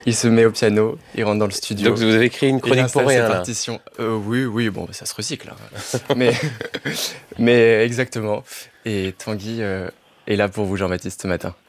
Il se met au piano, il rentre dans le studio. Donc vous avez créé une Il chronique pour installe ses rien là. partitions. Oui, bon, ça se recycle, hein. Mais, mais exactement. Et Tanguy est là pour vous, Jean-Baptiste, ce matin.